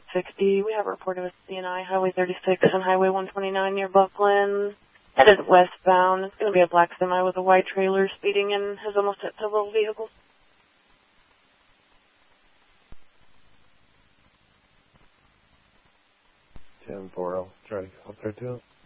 60. We have a report of a CNI, Highway 36 and Highway 129 near Buckland. Headed westbound. It's going to be a black semi with a white trailer speeding and has almost hit several vehicles. 10-4, I'll try to go up there too.